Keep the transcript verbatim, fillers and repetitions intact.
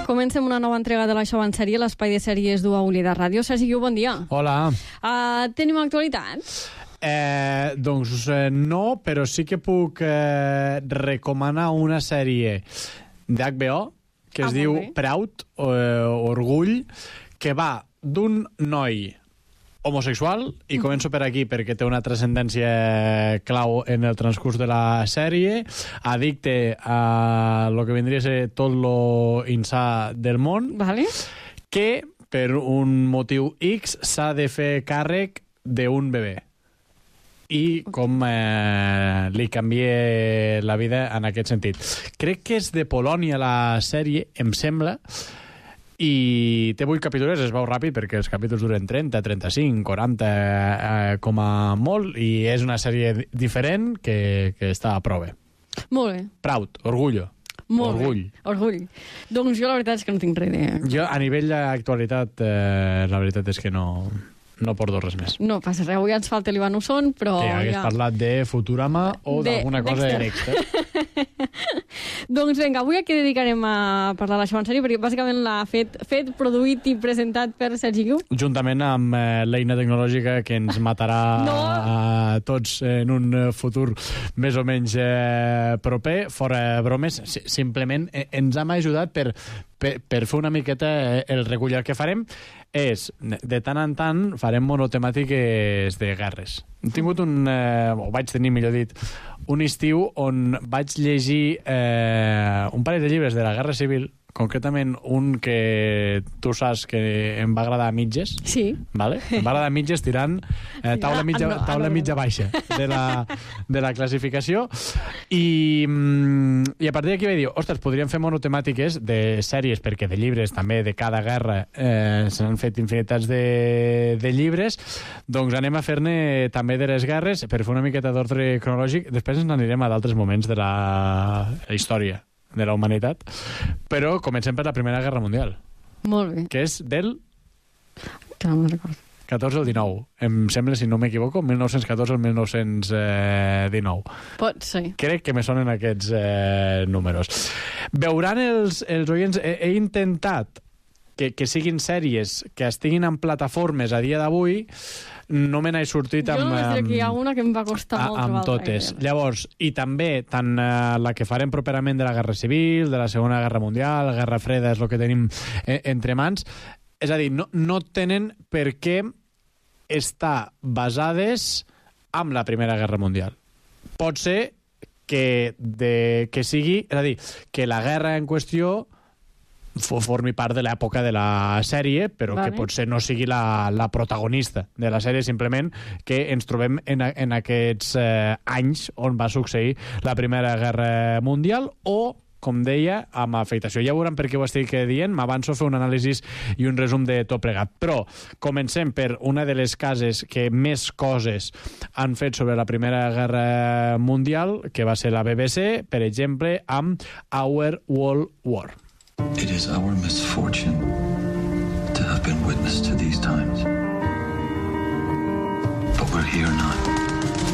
Comencem una nova entrega de l'Això va en sèrie, l'espai de sèries d'U A U Lleida Ràdio. Sergi Guiu, bon dia. Hola. Uh, tenim actualitat? Eh, doncs eh, no, però sí que puc eh, recomanar una sèrie d'H B O que es Ah, diu molt bé. Proud, eh, Orgull, que va d'un noi homosexual, i començo per aquí perquè té una transcendència clau en el transcurs de la sèrie, addicte a lo que vindria a ser tot lo insà del món, Vale. que per un motiu X s'ha de fer càrrec d'un bebè i com eh, li canvia la vida en aquest sentit. Crec que és de Polònia la sèrie, em sembla, i té vuit capítols, es veu ràpid perquè els capítols duren trenta, trenta-cinc, quaranta eh, com a molt, i és una sèrie diferent que, que està a prova. Molt bé. Proud, orgullo. Molt Orgull. bé. Orgull. Doncs jo la veritat és que no tinc res idea. Jo, a nivell d'actualitat, eh, la veritat és que no, no porto res més. No passa res, avui ens falta l'Ivan Usson, però... Que hagués ja... parlat de Futurama o De- d'alguna cosa de Dexter. Dexter. Doncs vinga, avui a què dedicarem a parlar de l'Això va en sèrie? Perquè bàsicament l'ha fet, fet, produït i presentat per Sergi Guiu. Juntament amb eh, l'eina tecnològica que ens matarà No. a tots en un eh, futur més o menys eh, proper, fora bromes, si- simplement eh, ens hem ajudat per, per, per fer una miqueta eh, el recull. El que farem és, de tant en tant, farem monotemàtiques de guerres. He tingut un, eh, o vaig tenir, millor dit, un estiu on vaig llegir eh, un parell de llibres de la Guerra Civil, concretament un que tu saps que em va agradar a mitges, Sí. vale? Em va agradar a mitges tirant eh, taula, mitja, Ah, no, ah, taula no, no. mitja baixa de la, de la classificació, i, mm, i a partir d'aquí vaig dir, ostres, podríem fer monotemàtiques de sèries, perquè de llibres també de cada guerra eh, se n'han fet infinitats de, de llibres, doncs anem a fer-ne també de les guerres per fer una miqueta d'ordre cronològic. Després ens n'anirem a d'altres moments de la, la història de la humanitat, però comencem per la Primera Guerra Mundial, Molt bé. que és del Que no me'n recordo. catorze al dinou, em sembla, si no m'equivoco, mil nou-cents catorze al mil nou-cents dinou. Pot ser. Crec que me sonen aquests eh, números. Veuran els, els oients, he, he intentat que, que siguin sèries que estiguin en plataformes a dia d'avui, no me n'he sortit Jo amb... només diré que hi ha amb- una que em va costar a- molt amb trobar. totes. Llavors, i també tant eh, la que farem properament de la Guerra Civil, de la Segona Guerra Mundial, la Guerra Freda és el que tenim eh, entre mans, és a dir, no, no tenen per què estar basades amb la Primera Guerra Mundial. Pot ser que, de, que sigui, és a dir, que la guerra en qüestió fo- formi part de l'època de la sèrie, però Vale. que potser no sigui la, la protagonista de la sèrie, simplement que ens trobem en, a- en aquests eh, anys on va succeir la Primera Guerra Mundial, o, com deia, amb afectació. Ja veurem per què ho estic dient, m'avanço a fer un anàlisi i un resum de tot plegat. Però comencem per una de les cases que més coses han fet sobre la Primera Guerra Mundial, que va ser la B B C, per exemple, amb Our World War. It is our misfortune to have been witness to these times. But we're here now.